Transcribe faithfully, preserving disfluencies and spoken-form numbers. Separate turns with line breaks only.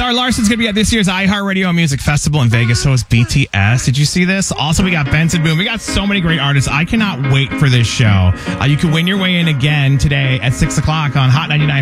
Zara Larson's going to be at this year's iHeartRadio Music Festival in Vegas. So is B T S. Did you see this? Also, we got Benson Boone. We got so many great artists. I cannot wait for this show. Uh, you can win your way in again today at six o'clock on Hot ninety-nine.